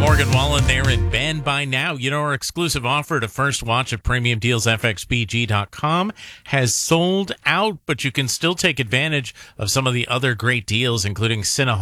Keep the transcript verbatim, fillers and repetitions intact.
Morgan Wallen there in Banned by Now. You know, our exclusive offer to first watch at premium deals f x b g dot com has sold out, but you can still take advantage of some of the other great deals, including Cinnaholic